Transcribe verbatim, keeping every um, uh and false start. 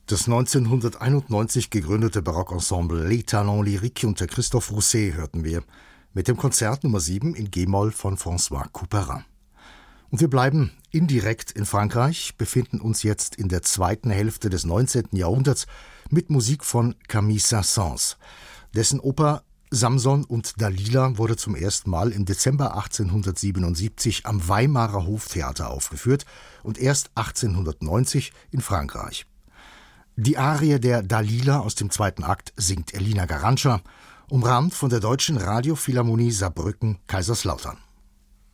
Das neunzehnhunderteinundneunzig gegründete Barockensemble Les Talents Lyriques unter Christophe Rousset hörten wir mit dem Konzert Nummer sieben in G-Moll von François Couperin. Und wir bleiben indirekt in Frankreich, befinden uns jetzt in der zweiten Hälfte des neunzehnten Jahrhunderts mit Musik von Camille Saint-Saëns. Dessen Oper Samson und Dalila wurde zum ersten Mal im Dezember achtzehnhundertsiebenundsiebzig am Weimarer Hoftheater aufgeführt und erst achtzehnhundertneunzig in Frankreich. Die Arie der Dalila aus dem zweiten Akt singt Elina Garantscha, umrahmt von der Deutschen Radiophilharmonie Saarbrücken-Kaiserslautern.